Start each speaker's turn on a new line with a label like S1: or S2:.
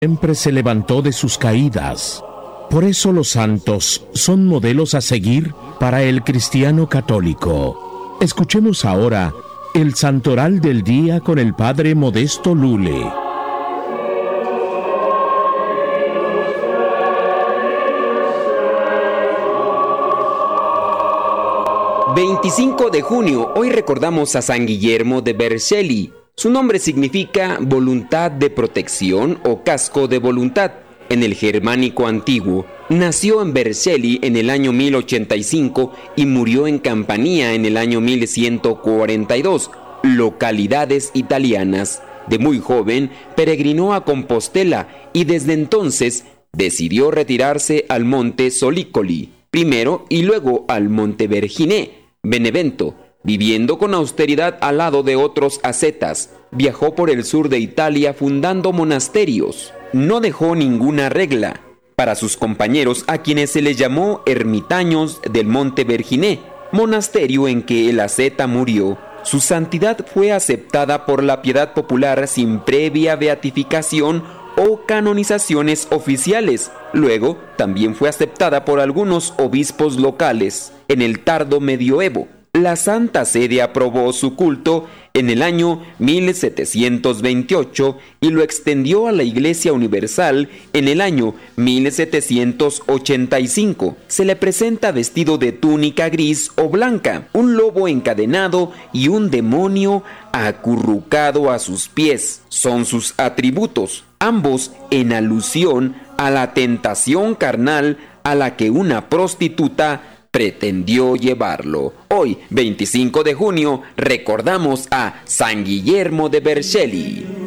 S1: Siempre se levantó de sus caídas. Por eso los santos son modelos a seguir para el cristiano católico. Escuchemos ahora el santoral del día con el Padre Modesto Lule.
S2: ...25 de junio, hoy recordamos a San Guillermo de Vercelli. Su nombre significa voluntad de protección o casco de voluntad. En el germánico antiguo, nació en Vercelli en el año 1085 y murió en Campania en el año 1142, localidades italianas. De muy joven, peregrinó a Compostela y desde entonces decidió retirarse al monte Solicoli, primero y luego al monte Vergine, Benevento, viviendo con austeridad al lado de otros ascetas. Viajó por el sur de Italia fundando monasterios. No dejó ninguna regla para sus compañeros, a quienes se les llamó ermitaños del monte Vergine, monasterio en que el asceta murió. Su santidad fue aceptada por la piedad popular sin previa beatificación o canonizaciones oficiales. Luego, también fue aceptada por algunos obispos locales. En el tardo medioevo, la Santa Sede aprobó su culto en el año 1728 y lo extendió a la Iglesia Universal en el año 1785. Se le presenta vestido de túnica gris o blanca, un lobo encadenado y un demonio acurrucado a sus pies. Son sus atributos, ambos en alusión a la tentación carnal a la que una prostituta pretendió llevarlo. Hoy, 25 de junio, recordamos a San Guillermo de Vercelli.